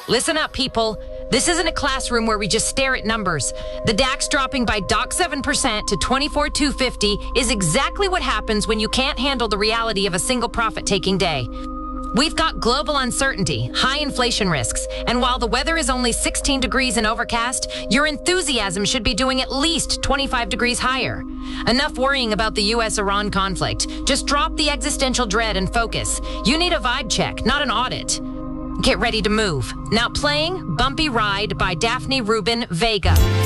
Listen up, people. This isn't a classroom where we just stare at numbers. The DAX dropping by 0.7% to 24,250 is exactly what happens when you can't handle the reality of a single profit-taking day. We've got global uncertainty, high inflation risks, and while the weather is only 16 degrees and overcast, your enthusiasm should be doing at least 25 degrees higher. Enough worrying about the US-Iran conflict. Just drop the existential dread and focus. You need a vibe check, not an audit. Get ready to move. Now playing Bumpy Ride by Daphne Rubin Vega.